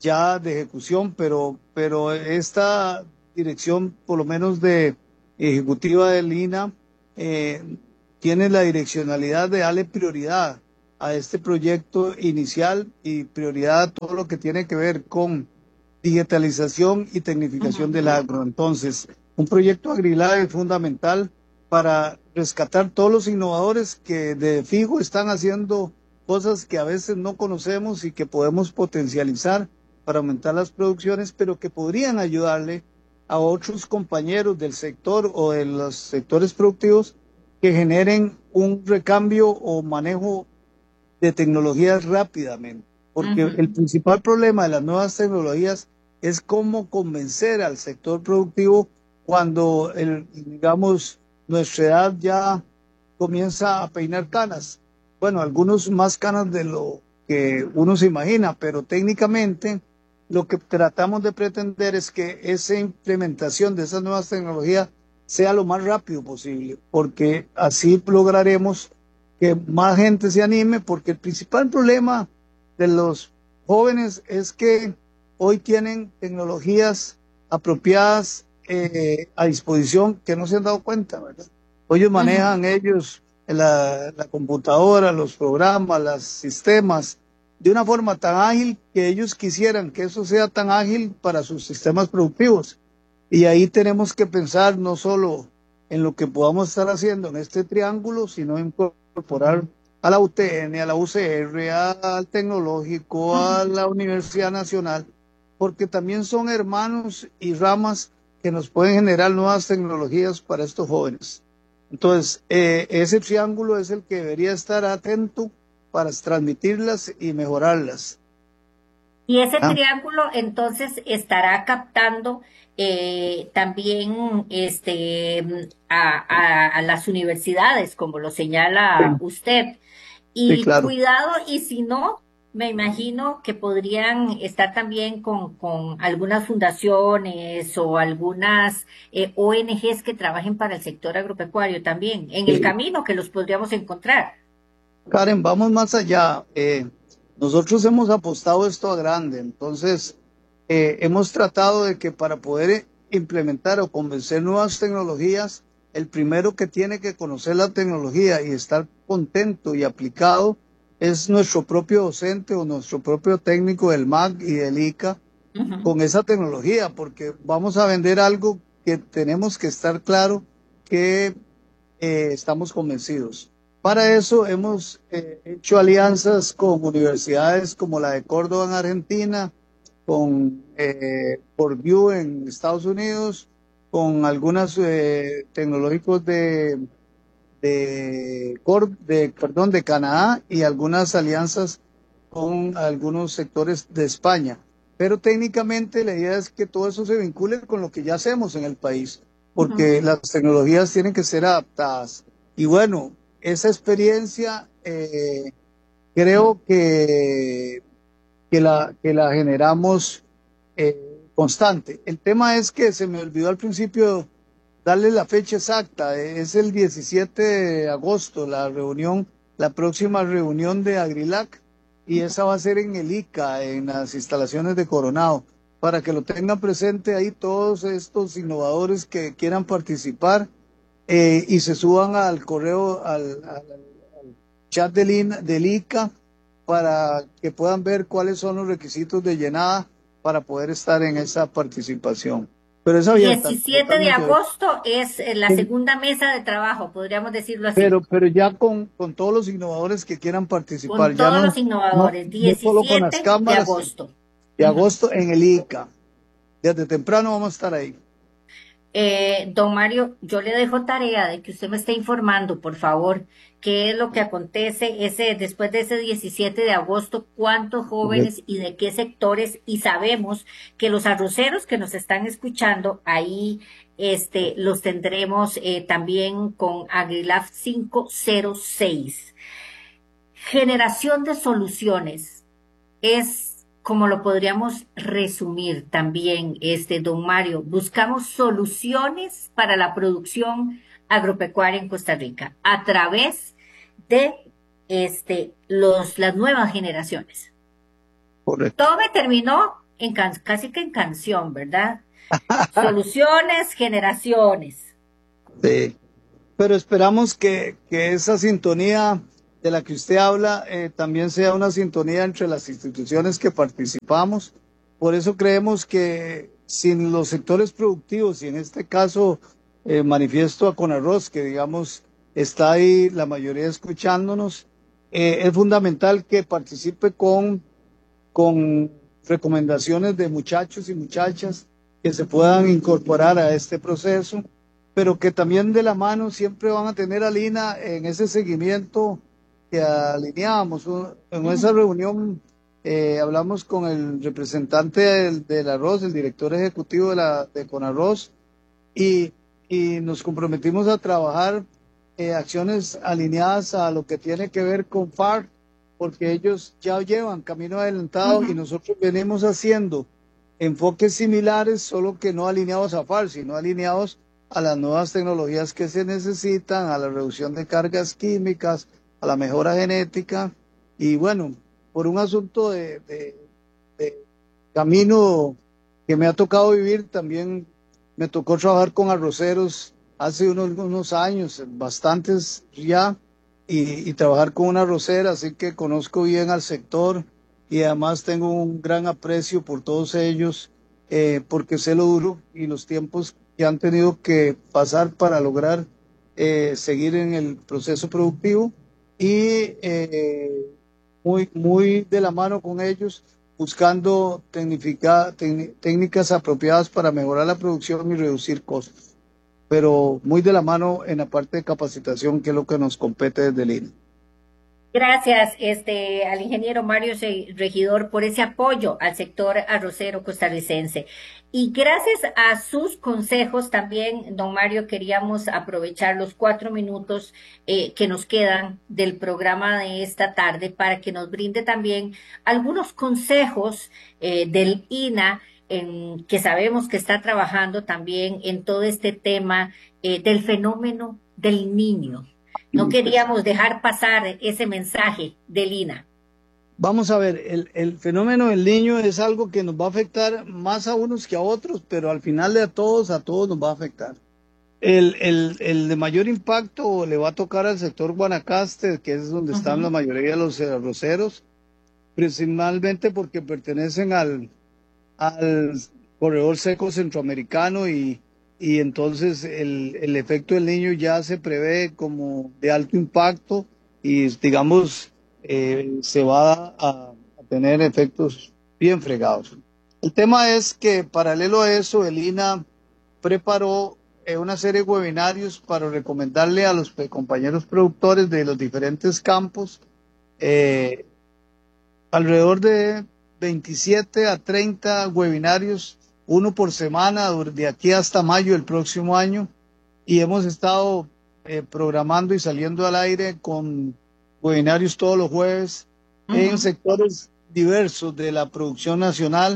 Speaker 8: ya de ejecución, pero, pero esta dirección, por lo menos de ejecutiva del I N A, eh, tiene la direccionalidad de darle prioridad a este proyecto inicial y prioridad a todo lo que tiene que ver con digitalización y tecnificación uh-huh. del agro. Entonces, un proyecto AgriLab es fundamental para rescatar todos los innovadores que de fijo están haciendo cosas que a veces no conocemos y que podemos potencializar para aumentar las producciones, pero que podrían ayudarle a otros compañeros del sector o de los sectores productivos que generen un recambio o manejo de tecnologías rápidamente. Porque uh-huh. el principal problema de las nuevas tecnologías es cómo convencer al sector productivo cuando, el, digamos, nuestra edad ya comienza a peinar canas. Bueno, algunos más canas de lo que uno se imagina, pero técnicamente lo que tratamos de pretender es que esa implementación de esas nuevas tecnologías sea lo más rápido posible, porque así lograremos que más gente se anime, porque el principal problema de los jóvenes es que hoy tienen tecnologías apropiadas eh, a disposición que no se han dado cuenta, ¿verdad? Hoy ellos manejan uh-huh. ellos la, la computadora, los programas, los sistemas, de una forma tan ágil que ellos quisieran que eso sea tan ágil para sus sistemas productivos. Y ahí tenemos que pensar no solo en lo que podamos estar haciendo en este triángulo, sino incorporar a la U T N, a la U C R, al Tecnológico, a la Universidad Nacional, porque también son hermanos y ramas que nos pueden generar nuevas tecnologías para estos jóvenes. Entonces, eh, ese triángulo es el que debería estar atento para transmitirlas y mejorarlas.
Speaker 2: Y ese ah. triángulo entonces estará captando eh, también este a, a, a las universidades, como lo señala sí. usted. Y sí, claro. cuidado, y si no, me imagino que podrían estar también con, con algunas fundaciones o algunas eh, O N Ges que trabajen para el sector agropecuario también, en sí. el camino que los podríamos encontrar.
Speaker 8: Karen, vamos más allá. Eh, nosotros hemos apostado esto a grande, entonces eh, hemos tratado de que para poder implementar o convencer nuevas tecnologías, el primero que tiene que conocer la tecnología y estar contento y aplicado es nuestro propio docente o nuestro propio técnico del M A C y del I C A uh-huh. con esa tecnología, porque vamos a vender algo que tenemos que estar claro que eh, estamos convencidos. Para eso hemos eh, hecho alianzas con universidades como la de Córdoba en Argentina, con eh, Purdue en Estados Unidos, con algunos eh, tecnológicos de, de, de, perdón, de Canadá y algunas alianzas con algunos sectores de España. Pero técnicamente la idea es que todo eso se vincule con lo que ya hacemos en el país, porque uh-huh. las tecnologías tienen que ser adaptadas. Y bueno, esa experiencia eh, creo que, que, la, que la generamos eh, constante. El tema es que se me olvidó al principio darle la fecha exacta, es el diecisiete de agosto la reunión, la próxima reunión de AgriLab, y esa va a ser en el I C A, en las instalaciones de Coronado, para que lo tengan presente ahí todos estos innovadores que quieran participar. Eh, y se suban al correo, al, al, al chat del, I N A, del I C A, para que puedan ver cuáles son los requisitos de llenada para poder estar en esa participación. Pero es abierta,
Speaker 2: diecisiete de agosto es la sí. segunda mesa de trabajo, podríamos decirlo así.
Speaker 8: Pero, pero ya con, con todos los innovadores que quieran participar.
Speaker 2: Con
Speaker 8: ya
Speaker 2: todos
Speaker 8: no,
Speaker 2: los innovadores, no, diecisiete no solo con las cámaras, de agosto.
Speaker 8: De agosto en el I C A. Desde temprano vamos a estar ahí.
Speaker 2: Eh, don Mario, yo le dejo tarea de que usted me esté informando, por favor, qué es lo que acontece ese después de ese diecisiete de agosto, cuántos jóvenes y de qué sectores, y sabemos que los arroceros que nos están escuchando ahí, este, los tendremos eh, también con AgriLab cinco cero seis. Generación de soluciones es como lo podríamos resumir también, este, don Mario, buscamos soluciones para la producción agropecuaria en Costa Rica a través de este, los, las nuevas generaciones.
Speaker 8: Correcto.
Speaker 2: Todo me terminó en can casi que en canción, ¿verdad? Soluciones, generaciones.
Speaker 8: Sí, pero esperamos que, que esa sintonía de la que usted habla eh, también sea una sintonía entre las instituciones que participamos. Por eso creemos que sin los sectores productivos, y en este caso eh, manifiesto a Conarroz, que digamos está ahí la mayoría escuchándonos, eh, es fundamental que participe con, con recomendaciones de muchachos y muchachas que se puedan incorporar a este proceso, pero que también de la mano siempre van a tener a Lina en ese seguimiento que alineábamos. En esa reunión eh, hablamos con el representante del, del arroz, el director ejecutivo de, la, de Conarroz, y, y nos comprometimos a trabajar eh, acciones alineadas a lo que tiene que ver con F A R C, porque ellos ya llevan camino adelantado uh-huh. y nosotros venimos haciendo enfoques similares, solo que no alineados a F A R C, sino alineados a las nuevas tecnologías que se necesitan, a la reducción de cargas químicas, a la mejora genética, y bueno, por un asunto de, de, de camino que me ha tocado vivir, también me tocó trabajar con arroceros hace unos, unos años, bastantes ya, y, y trabajar con una arrocera, así que conozco bien al sector, y además tengo un gran aprecio por todos ellos, eh, porque sé lo duro y los tiempos que han tenido que pasar para lograr eh, seguir en el proceso productivo, y eh, muy, muy de la mano con ellos, buscando técnicas apropiadas para mejorar la producción y reducir costos, pero muy de la mano en la parte de capacitación, que es lo que nos compete desde el I N A.
Speaker 2: Gracias este, al ingeniero Mario Regidor por ese apoyo al sector arrocero costarricense. Y gracias a sus consejos también, don Mario, queríamos aprovechar los cuatro minutos eh, que nos quedan del programa de esta tarde para que nos brinde también algunos consejos eh, del I N A, en, que sabemos que está trabajando también en todo este tema eh, del fenómeno del niño. No queríamos dejar pasar ese mensaje del I N A.
Speaker 8: Vamos a ver, el, el fenómeno del niño es algo que nos va a afectar más a unos que a otros, pero al final de a todos, a todos nos va a afectar. El, el, el de mayor impacto le va a tocar al sector Guanacaste, que es donde uh-huh. están la mayoría de los arroceros, principalmente porque pertenecen al, al corredor seco centroamericano, y y entonces el, el efecto del niño ya se prevé como de alto impacto, y digamos eh, se va a, a tener efectos bien fregados. El tema es que paralelo a eso el I N A preparó eh, una serie de webinarios para recomendarle a los compañeros productores de los diferentes campos eh, alrededor de veintisiete a treinta webinarios, uno por semana, de aquí hasta mayo del próximo año, y hemos estado eh, programando y saliendo al aire con webinarios todos los jueves uh-huh. en sectores diversos de la producción nacional,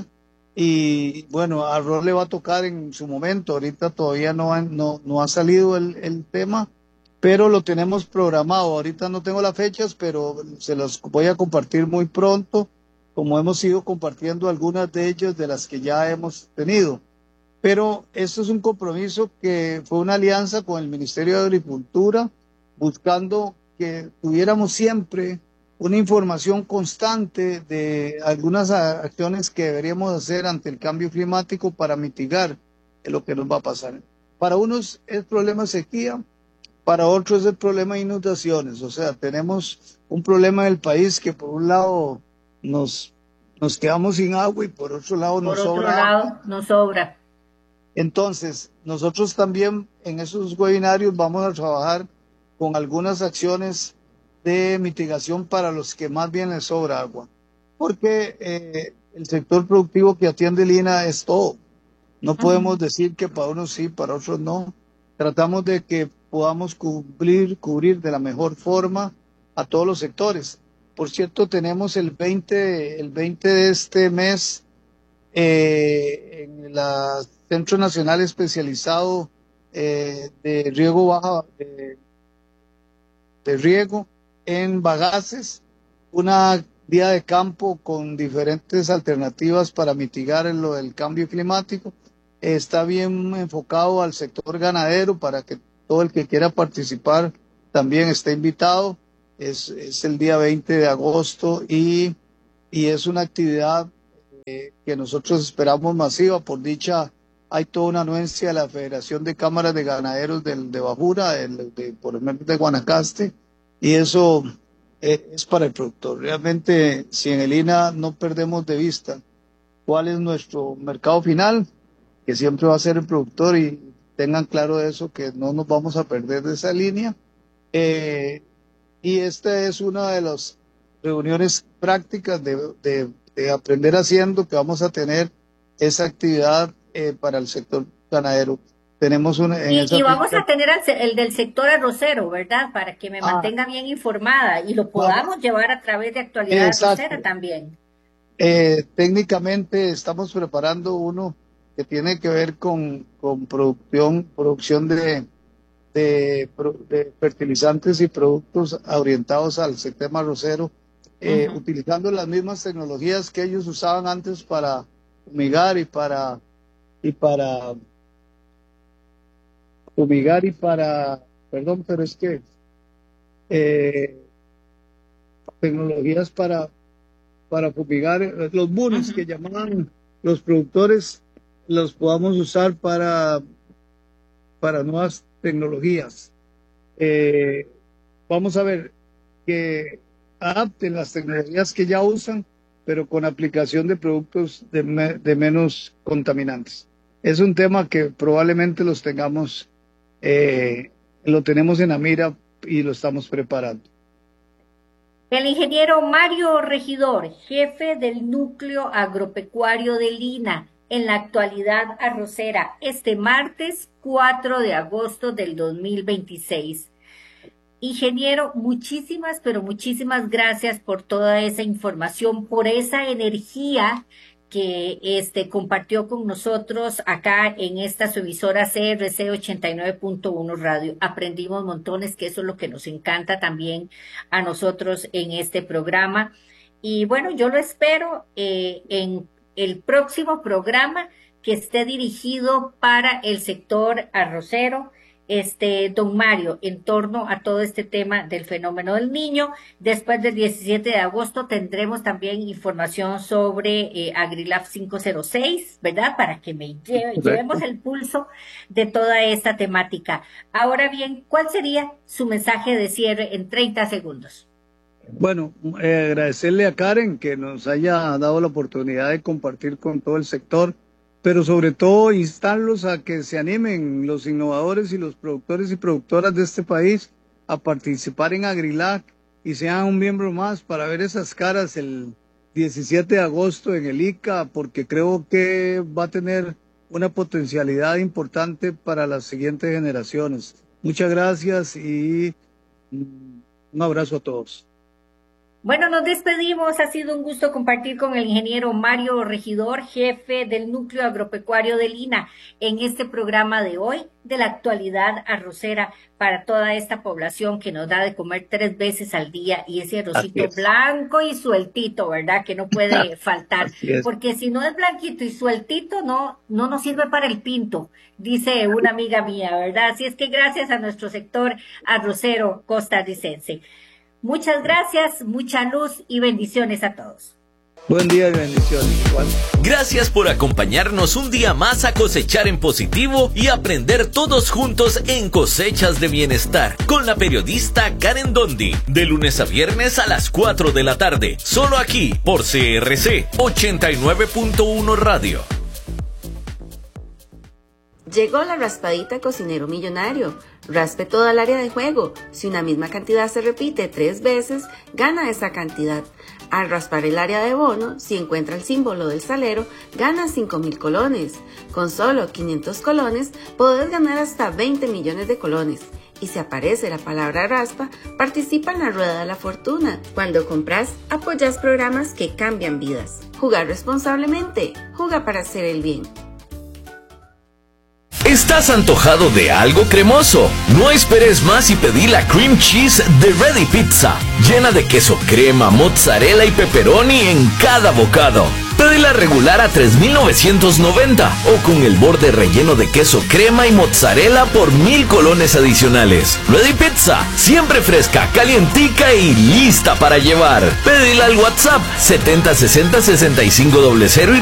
Speaker 8: y bueno, a Arroz le va a tocar en su momento, ahorita todavía no ha, no, no ha salido el, el tema, pero lo tenemos programado. Ahorita no tengo las fechas, pero se las voy a compartir muy pronto, como hemos ido compartiendo algunas de ellas de las que ya hemos tenido. Pero esto es un compromiso que fue una alianza con el Ministerio de Agricultura, buscando que tuviéramos siempre una información constante de algunas acciones que deberíamos hacer ante el cambio climático para mitigar lo que nos va a pasar. Para unos es problema de sequía, para otros es el problema de inundaciones. O sea, tenemos un problema en el país que por un lado Nos, nos quedamos sin agua, y por otro lado nos
Speaker 2: por otro
Speaker 8: sobra
Speaker 2: lado nos sobra.
Speaker 8: Entonces, nosotros también en esos webinarios vamos a trabajar con algunas acciones de mitigación para los que más bien les sobra agua, porque eh, el sector productivo que atiende el I N A es todo. No podemos uh-huh. decir que para unos sí, para otros no. Tratamos de que podamos cubrir, cubrir de la mejor forma a todos los sectores. Por cierto, tenemos el veinte, el veinte de este mes eh, en el Centro Nacional Especializado eh, de Riego Baja, de, de Riego en Bagaces, una día de campo con diferentes alternativas para mitigar lo del cambio climático. Está bien enfocado al sector ganadero para que todo el que quiera participar también esté invitado. Es, es el día veinte de agosto y, y es una actividad eh, que nosotros esperamos masiva. Por dicha, hay toda una anuencia de la Federación de Cámaras de Ganaderos del, de Bajura, del, de, por el medio de Guanacaste, y eso eh, es para el productor. Realmente, si en el I N A no perdemos de vista cuál es nuestro mercado final, que siempre va a ser el productor, y tengan claro eso, que no nos vamos a perder de esa línea. Eh, y esta es una de las reuniones prácticas de, de, de aprender haciendo que vamos a tener esa actividad eh, para el sector ganadero. Tenemos una, en
Speaker 2: y,
Speaker 8: esa
Speaker 2: y vamos a tener el, el del sector arrocero, ¿verdad? Para que me ah, mantenga bien informada y lo podamos vamos. llevar a través de Actualidad Exacto. Arrocera también.
Speaker 8: Eh, técnicamente estamos preparando uno que tiene que ver con, con producción, producción de, de, de fertilizantes y productos orientados al sistema arrocero, eh, uh-huh. utilizando las mismas tecnologías que ellos usaban antes para fumigar y para y para fumigar y para perdón, pero es que eh, tecnologías para para fumigar, los bunis uh-huh. que llamaban los productores, los podamos usar para, para nuevas tecnologías. Eh, vamos a ver que adapten las tecnologías que ya usan, pero con aplicación de productos de, me, de menos contaminantes. Es un tema que probablemente los tengamos, eh, lo tenemos en la mira y lo estamos preparando.
Speaker 2: El ingeniero Mario Regidor, jefe del Núcleo Agropecuario del I N A, en la Actualidad Arrocera, este martes cuatro de agosto del dos mil veintiséis. Ingeniero, muchísimas, pero muchísimas gracias por toda esa información, por esa energía que este, compartió con nosotros acá en esta su emisora C R C ochenta y nueve punto uno Radio. Aprendimos montones, que eso es lo que nos encanta también a nosotros en este programa. Y bueno, yo lo espero eh, en el próximo programa que esté dirigido para el sector arrocero, este, don Mario, en torno a todo este tema del fenómeno del Niño. Después del diecisiete de agosto tendremos también información sobre eh, AgriLab quinientos seis, ¿verdad? Para que me lleve, llevemos el pulso de toda esta temática. Ahora bien, ¿cuál sería su mensaje de cierre en treinta segundos?
Speaker 8: Bueno, eh, agradecerle a Karen que nos haya dado la oportunidad de compartir con todo el sector, pero sobre todo instarlos a que se animen los innovadores y los productores y productoras de este país a participar en AgriLab y sean un miembro más para ver esas caras el diecisiete de agosto en el I C A, porque creo que va a tener una potencialidad importante para las siguientes generaciones. Muchas gracias y un abrazo a todos.
Speaker 2: Bueno, nos despedimos. Ha sido un gusto compartir con el ingeniero Mario Regidor, jefe del Núcleo Agropecuario del I N A, en este programa de hoy de la Actualidad Arrocera para toda esta población que nos da de comer tres veces al día y ese arrocito blanco y sueltito, ¿verdad? Que no puede faltar, porque si no es blanquito y sueltito, no, no nos sirve para el pinto, dice una amiga mía, ¿verdad? Así es que gracias a nuestro sector arrocero costarricense. Muchas gracias, mucha luz y bendiciones a todos.
Speaker 8: Buen día y bendiciones. Igual.
Speaker 1: Gracias por acompañarnos un día más a cosechar en positivo y aprender todos juntos en Cosechas de Bienestar con la periodista Karen Dondi, de lunes a viernes a las cuatro de la tarde, solo aquí por C R C ochenta y nueve punto uno Radio.
Speaker 9: Llegó la raspadita Cocinero Millonario. Raspe toda el área de juego. Si una misma cantidad se repite tres veces, gana esa cantidad. Al raspar el área de bono, si encuentra el símbolo del salero, gana cinco mil colones. Con solo quinientos colones, podés ganar hasta veinte millones de colones. Y si aparece la palabra raspa, participa en la rueda de la fortuna. Cuando compras, apoyas programas que cambian vidas. Jugar responsablemente. Juega para hacer el bien.
Speaker 1: Este ¿Estás antojado de algo cremoso? No esperes más y pedí la cream cheese de Ready Pizza, llena de queso crema, mozzarella y pepperoni en cada bocado. Pedila regular a tres mil novecientos noventa o con el borde relleno de queso crema y mozzarella por mil colones adicionales. Ready Pizza, siempre fresca, calientica y lista para llevar. Pedila al WhatsApp setenta sesenta sesenta y cinco cero cero y